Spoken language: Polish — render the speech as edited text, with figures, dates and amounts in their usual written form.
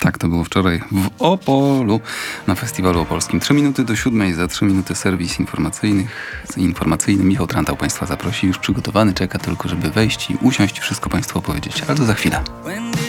Tak to było wczoraj w Opolu na Festiwalu Opolskim. 3 minuty do 7, za 3 minuty serwis informacyjny. Michał Trantał Państwa zaprosi, już przygotowany, czeka tylko, żeby wejść i usiąść, wszystko Państwu opowiedzieć, ale to za chwilę.